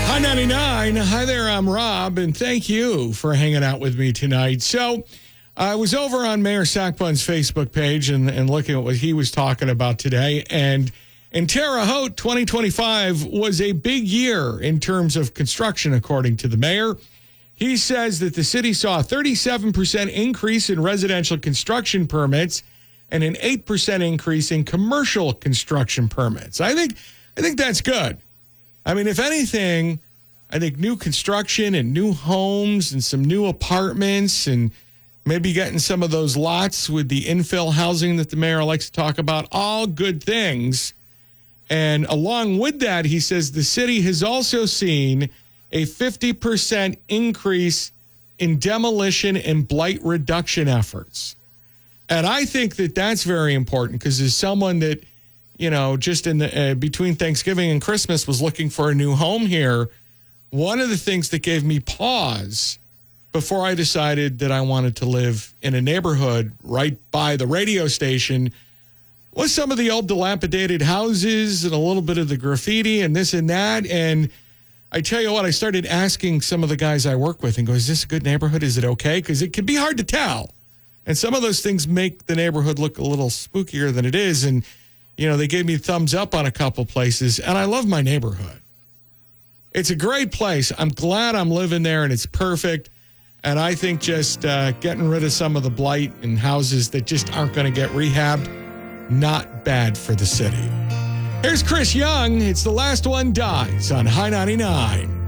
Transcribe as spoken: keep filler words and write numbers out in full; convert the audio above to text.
High ninety-nine. Hi there, I'm Rob, and thank you for hanging out with me tonight. So I was over on Mayor Sackbun's Facebook page and, and looking at what he was talking about today. And in Terre Haute, twenty twenty-five was a big year in terms of construction, according to the mayor. He says that the city saw a thirty-seven percent increase in residential construction permits and an eight percent increase in commercial construction permits. I think, I think that's good. I mean, if anything, I think new construction and new homes and some new apartments and maybe getting some of those lots with the infill housing that the mayor likes to talk about, all good things. And along with that, he says the city has also seen a fifty percent increase in demolition and blight reduction efforts. And I think that that's very important because as someone that, you know, just in the uh, between Thanksgiving and Christmas was looking for a new home here, one of the things that gave me pause before I decided that I wanted to live in a neighborhood right by the radio station was some of the old dilapidated houses and a little bit of the graffiti and this and that. And I tell you what, I started asking some of the guys I work with and go, is this a good neighborhood? Is it okay? Because it can be hard to tell. And some of those things make the neighborhood look a little spookier than it is. And, you know, they gave me thumbs up on a couple places. And I love my neighborhood. It's a great place. I'm glad I'm living there and it's perfect. And I think just uh, getting rid of some of the blight in houses that just aren't going to get rehabbed, not bad for the city. Here's Chris Young. It's The Last One Dies on High ninety-nine.